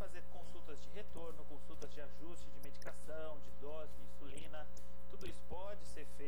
fazer consultas de retorno, consultas de ajuste de medicação, de dose, de insulina. Tudo isso pode ser feito